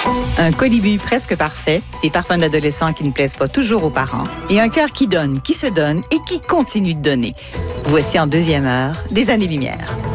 Un colibri presque parfait, des parfums d'adolescents qui ne plaisent pas toujours aux parents, et un cœur qui donne, qui se donne et qui continue de donner. Voici en deuxième heure des années-lumière.